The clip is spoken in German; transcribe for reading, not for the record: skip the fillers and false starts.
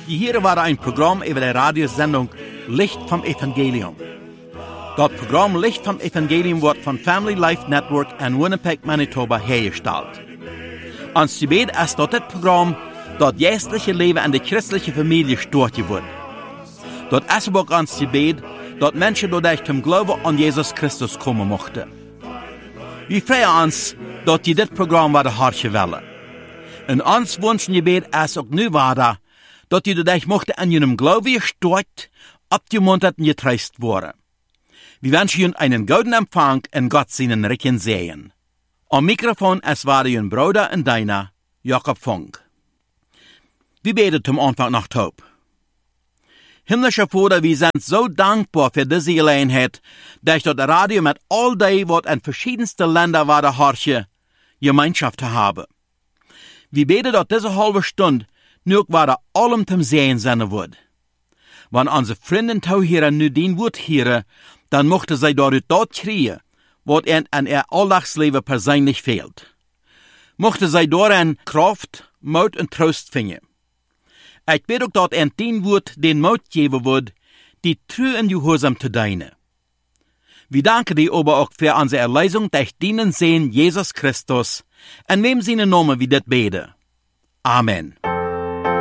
Hier war ein Programm über die Radiosendung Licht vom Evangelium. Das Programm Licht vom Evangelium wird von Family Life Network in Winnipeg, Manitoba hergestellt. Ons gebed ist dat dit Programm dat geestliche Leben in der christlichen Familie stärker wird. Dat ist auch ons gebed dat Menschen dadurch zum Glauben an Jesus Christus kommen mochten. Wir freuen uns, dat die dit Programm werden hartje willen. En ons wünschen gebed ist auch nu weiter, dat die dadurch mochten an jenem Glauben gestärkt, abgemuntert und getröstet worden. Wir wünschen Ihnen einen guten Empfang und Gott seinen reichen Segen. Am Mikrofon es war Ihr Bruder und deiner, Jakob Funk. Wir beten zum Anfang nach Taub. Himmlischer Vater, wir sind so dankbar für diese Gelegenheit, dass das Radio mit all dem, was in verschiedensten Ländern war, der Harche, Gemeinschaft zu haben. Wir beten, dass diese halbe Stunde nur war allem zum Sehen sein wird. Wenn unsere Freunde hier nu den Wort hören, dann mochte sie dadurch dort kriegen, was ihnen an ihr Alltagsleben persönlich fehlt. Mochte sie darin Kraft, Mut und Trost finden. Ich bete auch, dass ihnen den Wort den Mut geben wird, die treu und gehorsam zu dienen. Wir danken dir aber auch für unsere Erlösung durch den Sehen Jesus Christus, in wem seine Namen wir das beten. Amen.